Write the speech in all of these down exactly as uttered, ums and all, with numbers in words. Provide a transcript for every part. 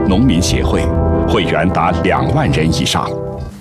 农民协会，会员达两万人以上。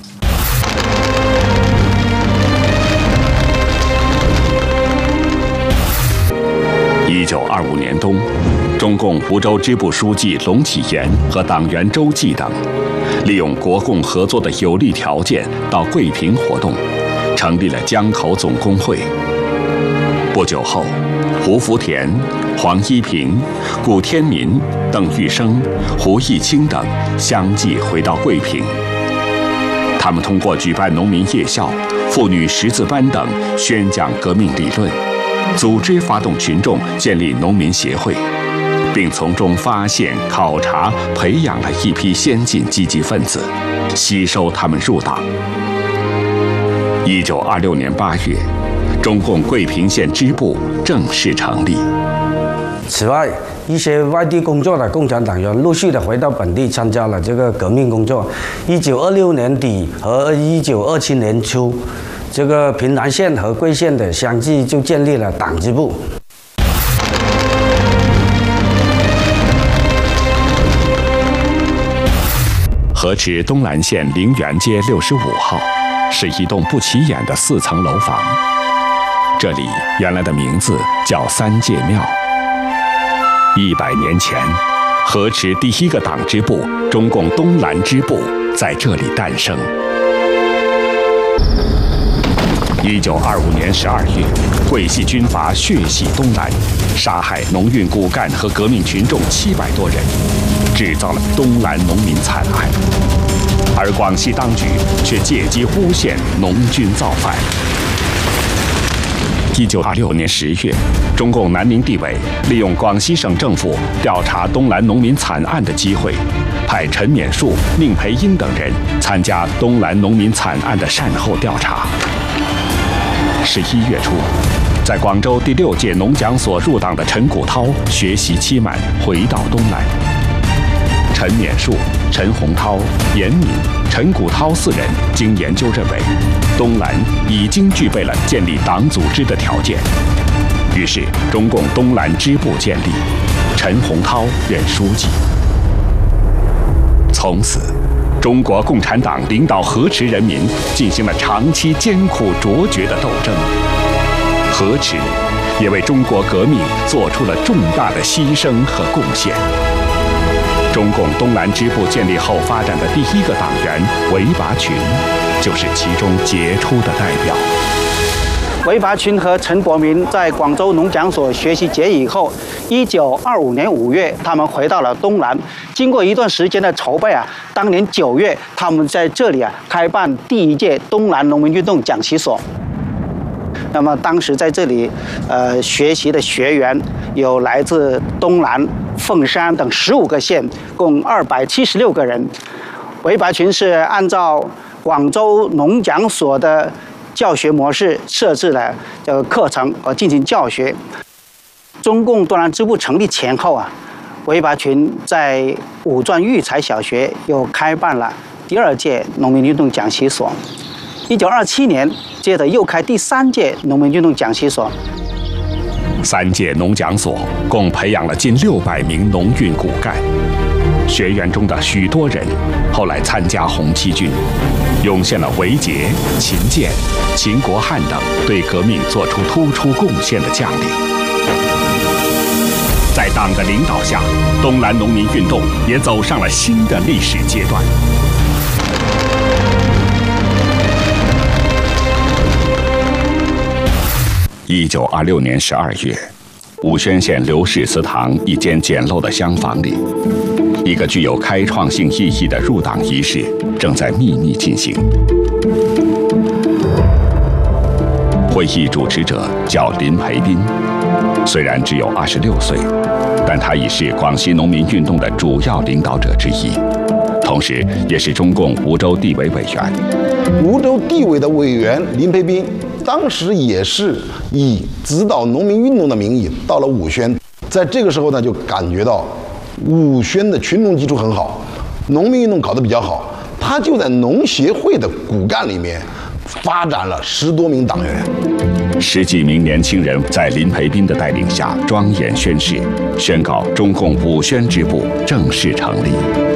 一九二五年冬，中共福州支部书记龙启言和党员周济等，利用国共合作的有利条件，到桂平活动，成立了江口总工会。不久后，胡福田、黄一平、古天民、邓玉生、胡义清等相继回到桂平。他们通过举办农民夜校、妇女识字班等，宣讲革命理论，组织发动群众建立农民协会，并从中发现、考察、培养了一批先进积极分子，吸收他们入党。一九二六年八月，中共桂平县支部正式成立。 此外，一些外地工作的共产党员陆续的回到本地，参加了这个革命工作。一九二六年底和一九二七年初，这个平南县和桂县的相继就建立了党支部。 河池东兰县陵园街六十五号，是一栋不起眼的四层楼房。这里原来的名字叫三界庙。一百年前，河池第一个党支部——中共东兰支部在这里诞生。一九二五年十二月，桂系军阀血洗东兰，杀害农运骨干和革命群众七百多人，制造了东兰农民惨案。而广西当局却借机诬陷农军造反。一九二六年十月，中共南宁地委利用广西省政府调查东兰农民惨案的机会，派陈勉树、宁培英等人参加东兰农民惨案的善后调查。十一月初，在广州第六届农讲所入党的陈谷涛学习期满，回到东兰。陈勉树、陈洪涛、严敏、陈谷涛四人经研究认为，东兰已经具备了建立党组织的条件，于是中共东兰支部建立，陈洪涛任书记。从此，中国共产党领导河池人民进行了长期艰苦卓绝的斗争，河池也为中国革命做出了重大的牺牲和贡献。中共东兰支部建立后发展的第一个党员韦拔群，就是其中杰出的代表。 韦拔群和陈国民在广州农讲所学习结义以后，一九二五年五月，他们回到了东兰。经过一段时间的筹备啊，当年九月，他们在这里啊开办第一届东兰农民运动讲习所。那么当时在这里，呃，学习的学员有来自东兰、凤山等十五个县，共二百七十六个人。韦拔群是按照广州农讲所的教学模式设置了这个课程和进行教学。中共东兰支部成立前后啊，韦拔群在五转育才小学又开办了第二届农民运动讲习所。一九二七年，接着又开第三届农民运动讲习所。 三届农讲所共培养了近六百名农运骨干，学员中的许多人后来参加红七军，涌现了韦杰、秦建、秦国汉等对革命做出突出贡献的将领。在党的领导下，东兰农民运动也走上了新的历史阶段。一九二六年十二月，武宣县刘氏祠堂一间简陋的厢房里，一个具有开创性意义的入党仪式正在秘密进行。会议主持者叫林培斌，虽然只有二十六岁，但他已是广西农民运动的主要领导者之一，同时也是中共梧州地委委员。 梧州地委的委员林培斌，当时也是以指导农民运动的名义到了武宣，在这个时候呢，就感觉到武宣的群众基础很好，农民运动搞得比较好，他就在农协会的骨干里面发展了十多名党员。 十几名年轻人在林培斌的带领下庄严宣誓，宣告中共武宣支部正式成立。